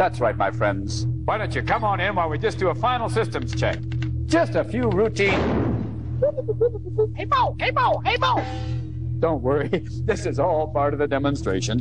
That's right, my friends. Why don't you come on in while we just do a final systems check? Just a few routine... Hey, Bo! Hey, Bo! Hey, Bo! Don't worry. This is all part of the demonstration.